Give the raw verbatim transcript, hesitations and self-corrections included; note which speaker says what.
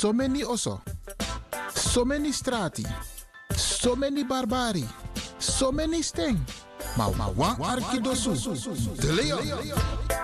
Speaker 1: so many oso, so many strati, so many barbari, so many sting. Maar wa arkidosu, de leon.